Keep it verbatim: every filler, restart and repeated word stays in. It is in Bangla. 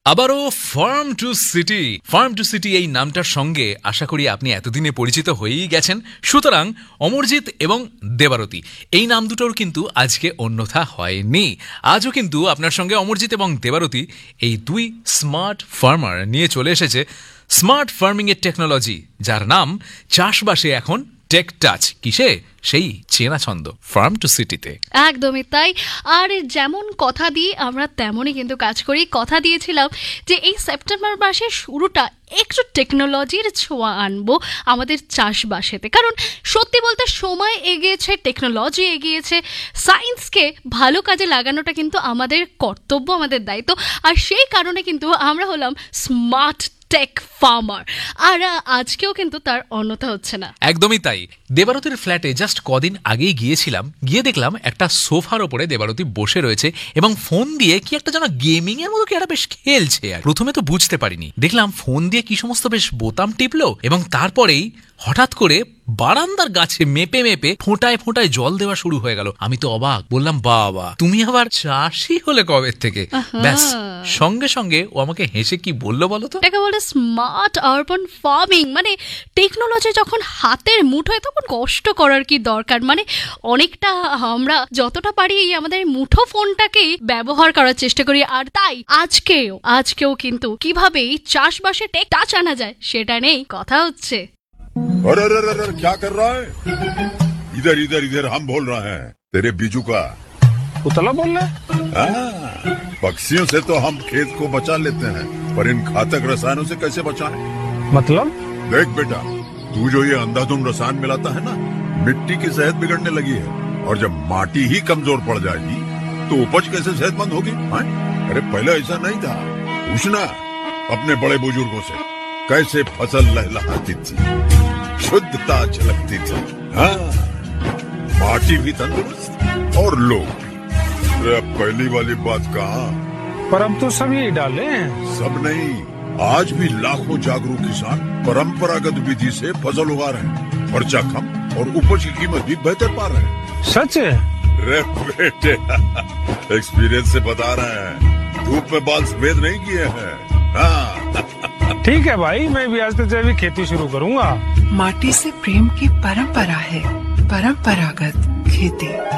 আবারও farm two city farm two city এই নামটার সঙ্গে আশা করি আপনি এতদিনে পরিচিত হয়েই গেছেন। সুতরাং অমরজিৎ এবং দেবারতী এই নাম দুটোর কিন্তু আজকে অন্যথা হয়নি। আজও কিন্তু আপনার সঙ্গে অমরজিৎ এবং দেবারতী এই দুই স্মার্ট ফার্মার নিয়ে চলে এসেছে স্মার্ট ফার্মিং এর টেকনোলজি, যার নাম চাষবাসে এখন টেক টাচ। কিসে? সেই চেনা ছন্দ ফার্ম টু সিটিতে। একদমই তাই। আর যেমন কথা দিয়ে আমরা তেমনই কিন্তু কাজ করি। কথা দিয়েছিলাম যে এই সেপ্টেম্বর মাসের শুরুটা একটু টেকনোলজির ছোঁয়া আনবো আমাদের চাষবাসেতে, কারণ সত্যি বলতে সময় এগিয়েছে, টেকনোলজি এগিয়েছে, সায়েন্সকে ভালো কাজে লাগানোটা কিন্তু আমাদের কর্তব্য, আমাদের দায়িত্ব। আর সেই কারণে কিন্তু আমরা হলাম স্মার্ট টেক ফার্মার, আর আজকেও কিন্তু তার অন্যথা হচ্ছে না। একদমই তাই। দেবারতীর ফ্ল্যাটে জাস্ট কদিন আগেই গিয়েছিলাম, গিয়ে দেখলাম একটা সোফার ওপরে দেবারতী বসে রয়েছে এবং ফোন দিয়ে কি একটা যেন গেমিং এর মতো কি একটা বেশ খেলছে। আর প্রথমে তো বুঝতে পারিনি, দেখলাম ফোন দিয়ে কি সমস্ত বেশ বোতাম টিপলো এবং তারপরেই হঠাৎ করে বারান্দার গাছে মেপে মেপে ফোঁটায় ফোঁটায় জল দেওয়া শুরু হয়ে গেল। আমি তো অবাক, বললাম বাবা তুমি আবার চাষি হলে কবে থেকে? ব্যাস সঙ্গে সঙ্গে ও আমাকে হেসে কি বললো বলো তো, এটাকে বলে স্মার্ট আরবান ফার্মিং। মানে টেকনোলজি যখন হাতের মুঠোয় তখন কষ্ট করার কি দরকার। মানে অনেকটা আমরা যতটা পারি এই আমাদের মুঠো ফোনটাকেই ব্যবহার করার চেষ্টা করি। আর তাই আজকেও আজকেও কিন্তু কিভাবে চাষবাসে টেক টাচ আনা যায় সেটা নেই কথা হচ্ছে। अरे अरे अरे क्या कर रहा है? इधर इधर इधर हम बोल रहे हैं तेरे बीजू का। उतला बोल रहे? हाँ, पक्षियों से तो हम खेत को बचा लेते हैं, पर इन घातक रसायनों से कैसे बचाएं? मतलब? देख बेटा, तू जो ये अंधाधुंध रसायन मिलाता है ना, मिट्टी की सेहत बिगड़ने लगी है। और जब माटी ही कमजोर पड़ जाएगी तो उपज कैसे सेहतमंद होगी? हाँ? अरे पहले ऐसा नहीं था। पूछना अपने बड़े बुजुर्गों से, कैसे फसल लहलहाती थी, शुद्धता झलकती थी। हाँ, माटी भी तंदुरुस्त और लोग भी। अब पहली वाली बात कहाँ? पर अब तो सब यही डाले हैं। सब नहीं, आज भी लाखों जागरूक किसान परंपरागत विधि से फसल उगा रहे हैं। खर्चा कम और उपज की कीमत भी बेहतर पा रहे हैं। सच है? रे बेटे एक्सपीरियंस से बता रहे हैं, धूप में बाल सफेद नहीं किए हैं। हाँ ठीक है भाई, मैं भी आज से जैविक खेती शुरू करूंगा। माटी से प्रेम की परंपरा है परंपरागत खेती।